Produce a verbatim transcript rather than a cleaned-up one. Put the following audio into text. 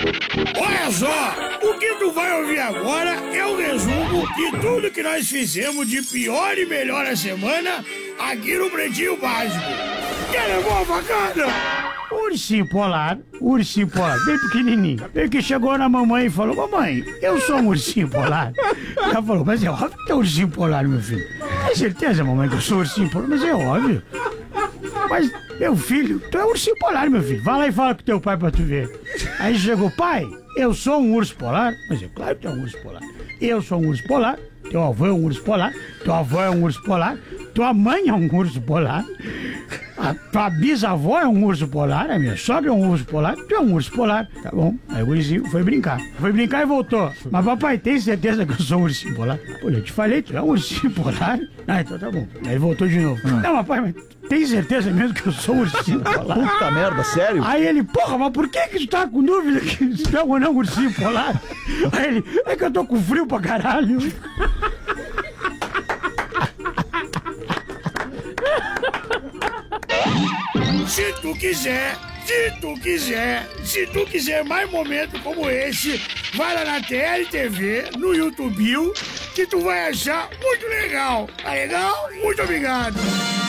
Olha só, o que tu vai ouvir agora é o resumo de tudo que nós fizemos de pior e melhor a semana aqui no Pretinho Básico. Quer levar a facada? Ursinho polar, ursinho polar, bem pequenininho. Bem que chegou na mamãe e falou: mamãe, eu sou um ursinho polar. Ela falou: mas é óbvio que é ursinho polar, meu filho. Tem certeza, mamãe, que eu sou ursinho polar? Mas é óbvio. Mas, meu filho, tu é ursinho polar, meu filho. Vai lá e fala com teu pai pra tu ver. Aí chegou: pai, eu sou um urso polar. Mas é claro que tu é um urso polar. Eu sou um urso polar. Teu avô é um urso polar. Tua avó é um urso polar. Tua mãe é um urso polar. A tua bisavó é um urso polar. A minha sogra é um urso polar. Tu é um urso polar. Tá bom. Aí o ursinho foi brincar. Foi brincar e voltou. Mas papai, tem certeza que eu sou um ursinho polar? Pô, eu te falei, tu é um ursinho polar. Ah, então tá bom. Aí voltou de novo. Hum. Não, papai, mas tem certeza mesmo que eu sou um ursinho polar? Puta merda, sério? Aí ele: porra, mas por que que tu tá com dúvida que se é ou não um ursinho polar? Aí ele: é que eu tô com frio pra caralho. Se tu quiser, se tu quiser, se tu quiser mais momentos como esse, vai lá na T L T V, no YouTube, que tu vai achar muito legal. Tá legal? Muito obrigado.